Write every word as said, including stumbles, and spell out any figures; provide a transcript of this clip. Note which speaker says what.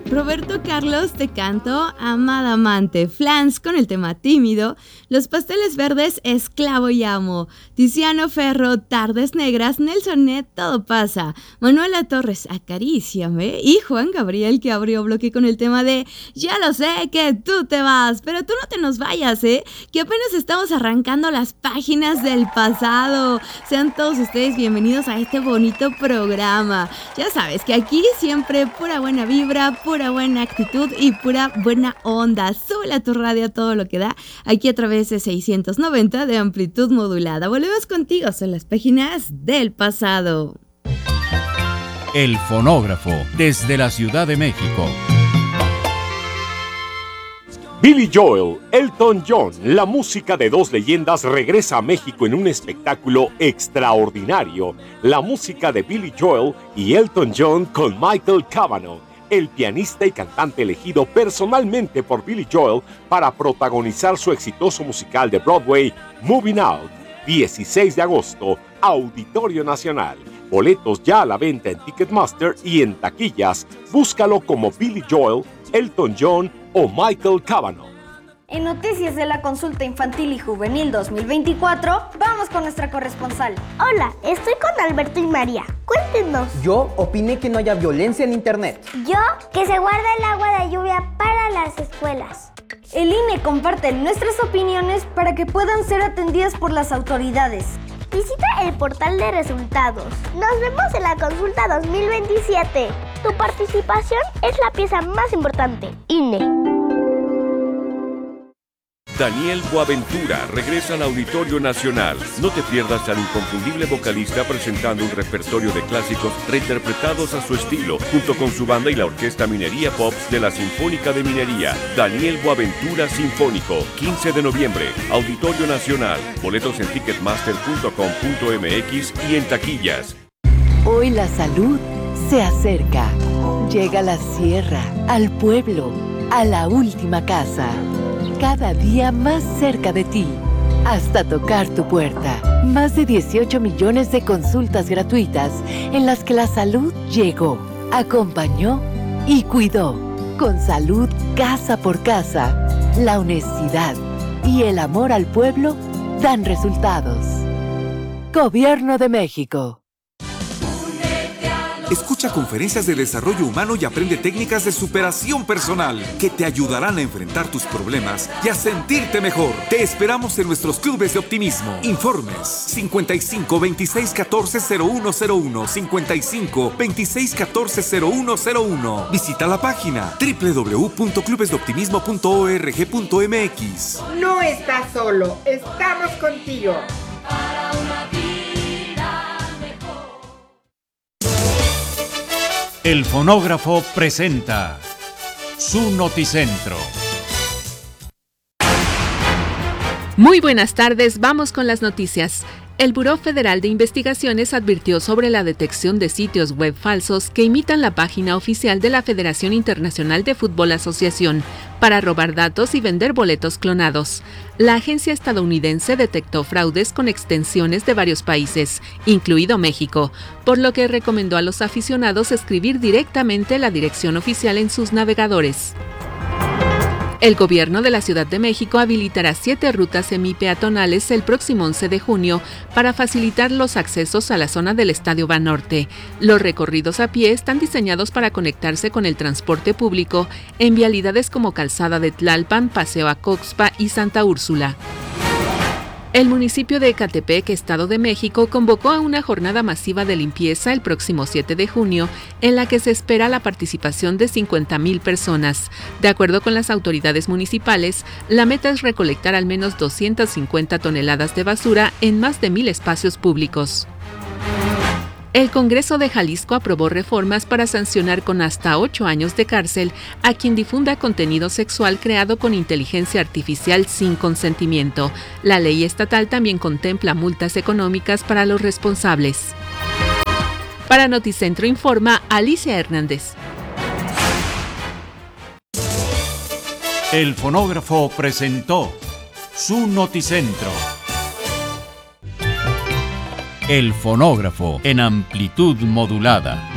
Speaker 1: Roberto Carlos, Te canto, Amada amante, Flans con el tema Tímido, Los pasteles verdes, Esclavo y amo, Tiziano Ferro, Tardes negras, Nelson Net, Todo pasa, Manuela Torres, Acaríciame, y Juan Gabriel, que abrió bloque con el tema de Ya lo sé que tú te vas, pero tú no te nos vayas, ¿eh? Que apenas estamos arrancando las páginas del pasado. Sean todos ustedes bienvenidos a este bonito programa. Ya sabes que aquí siempre pura buena vibra, pura buena actitud y pura buena onda. Sube a tu radio a todo lo que da, aquí a través de seiscientos noventa de amplitud modulada. Volvemos contigo, son las páginas del pasado.
Speaker 2: El fonógrafo, desde la Ciudad de México.
Speaker 3: Billy Joel, Elton John, la música de dos leyendas regresa a México en un espectáculo extraordinario. La música de Billy Joel y Elton John con Michael Cavanaugh, el pianista y cantante elegido personalmente por Billy Joel para protagonizar su exitoso musical de Broadway, Moving Out, dieciséis de agosto, Auditorio Nacional. Boletos ya a la venta en Ticketmaster y en taquillas. Búscalo como Billy Joel, Elton John o Michael Cavanaugh.
Speaker 4: En noticias de la consulta infantil y juvenil dos mil veinticuatro, vamos con nuestra corresponsal.
Speaker 5: Hola, estoy con Alberto y María. Cuéntenos.
Speaker 6: Yo opiné que no haya violencia en internet.
Speaker 5: Yo, que se guarda el agua de lluvia para las escuelas.
Speaker 4: El I N E comparte nuestras opiniones para que puedan ser atendidas por las autoridades.
Speaker 5: Visita el portal de resultados. Nos vemos en la consulta dos mil veintisiete. Tu participación es la pieza más importante. I N E.
Speaker 7: Daniel Boaventura regresa al Auditorio Nacional. No te pierdas al inconfundible vocalista presentando un repertorio de clásicos reinterpretados a su estilo, junto con su banda y la Orquesta Minería Pops de la Sinfónica de Minería. Daniel Boaventura Sinfónico, quince de noviembre, Auditorio Nacional. Boletos en ticketmaster punto com punto m x y en taquillas.
Speaker 8: Hoy la salud se acerca. Llega a la sierra, al pueblo, a la última casa. Cada día más cerca de ti, hasta tocar tu puerta. Más de dieciocho millones de consultas gratuitas en las que la salud llegó, acompañó y cuidó. Con salud casa por casa, la honestidad y el amor al pueblo dan resultados. Gobierno de México.
Speaker 9: Escucha conferencias de desarrollo humano y aprende técnicas de superación personal que te ayudarán a enfrentar tus problemas y a sentirte mejor. Te esperamos en nuestros clubes de optimismo. Informes cincuenta y cinco, veintiséis, catorce, cero uno cero uno, cincuenta y cinco, veintiséis, catorce, cero uno cero uno. Visita la página doble u doble u doble u punto clubes de optimismo punto org punto m x.
Speaker 10: No estás solo, estamos contigo.
Speaker 11: Para una vida.
Speaker 2: El fonógrafo presenta su Noticentro.
Speaker 12: Muy buenas tardes, vamos con las noticias. El Buró Federal de Investigaciones advirtió sobre la detección de sitios web falsos que imitan la página oficial de la Federación Internacional de Fútbol Asociación para robar datos y vender boletos clonados. La agencia estadounidense detectó fraudes con extensiones de varios países, incluido México, por lo que recomendó a los aficionados escribir directamente la dirección oficial en sus navegadores. El gobierno de la Ciudad de México habilitará siete rutas semipeatonales el próximo once de junio para facilitar los accesos a la zona del Estadio Banorte. Los recorridos a pie están diseñados para conectarse con el transporte público en vialidades como Calzada de Tlalpan, Paseo Acoxpa y Santa Úrsula. El municipio de Ecatepec, Estado de México, convocó a una jornada masiva de limpieza el próximo siete de junio, en la que se espera la participación de cincuenta mil personas. De acuerdo con las autoridades municipales, la meta es recolectar al menos doscientas cincuenta toneladas de basura en más de mil espacios públicos. El Congreso de Jalisco aprobó reformas para sancionar con hasta ocho años de cárcel a quien difunda contenido sexual creado con inteligencia artificial sin consentimiento. La ley estatal también contempla multas económicas para los responsables. Para Noticentro informa Alicia Hernández.
Speaker 2: El fonógrafo presentó su Noticentro. El fonógrafo en amplitud modulada.